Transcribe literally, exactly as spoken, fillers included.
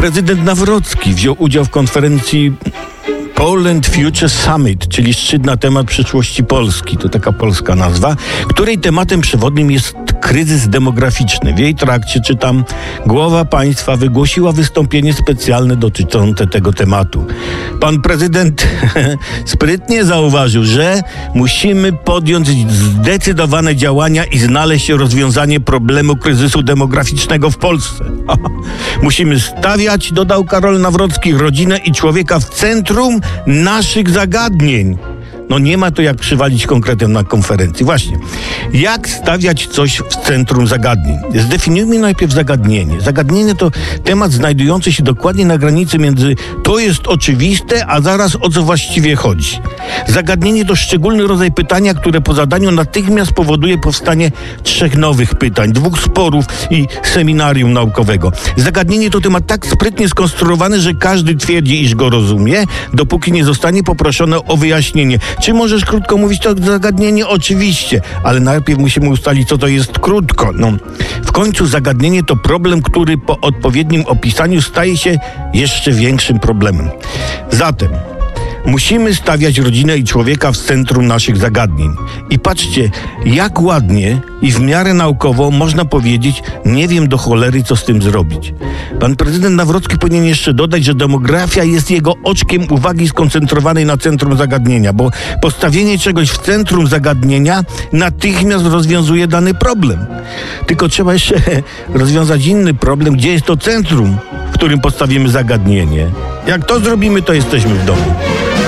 Prezydent Nawrocki wziął udział w konferencji Poland Future Summit, czyli szczyt na temat przyszłości Polski, to taka polska nazwa, której tematem przewodnim jest kryzys demograficzny. W jej trakcie, czytam, głowa państwa wygłosiła wystąpienie specjalne dotyczące tego tematu. Pan prezydent sprytnie zauważył, że musimy podjąć zdecydowane działania i znaleźć rozwiązanie problemu kryzysu demograficznego w Polsce. Musimy stawiać, dodał Karol Nawrocki, rodzinę i człowieka w centrum naszych zagadnień. No nie ma to jak przywalić konkretem na konferencji. Właśnie, jak stawiać coś w centrum zagadnień? Zdefiniujmy najpierw zagadnienie. Zagadnienie to temat znajdujący się dokładnie na granicy między to jest oczywiste, a zaraz o co właściwie chodzi. Zagadnienie to szczególny rodzaj pytania, które po zadaniu natychmiast powoduje powstanie trzech nowych pytań, dwóch sporów i seminarium naukowego. Zagadnienie to temat tak sprytnie skonstruowany, że każdy twierdzi, iż go rozumie, dopóki nie zostanie poproszony o wyjaśnienie. Czy możesz krótko mówić to zagadnienie? Oczywiście, ale najpierw musimy ustalić, co to jest krótko. No, w końcu zagadnienie to problem, który po odpowiednim opisaniu staje się jeszcze większym problemem. Zatem musimy stawiać rodzinę i człowieka w centrum naszych zagadnień. I patrzcie, jak ładnie i w miarę naukowo można powiedzieć, nie wiem do cholery, co z tym zrobić. Pan prezydent Nawrocki powinien jeszcze dodać, że demografia jest jego oczkiem uwagi skoncentrowanej na centrum zagadnienia, bo postawienie czegoś w centrum zagadnienia natychmiast rozwiązuje dany problem. Tylko trzeba jeszcze rozwiązać inny problem, gdzie jest to centrum, w którym postawimy zagadnienie. Jak to zrobimy, to jesteśmy w domu.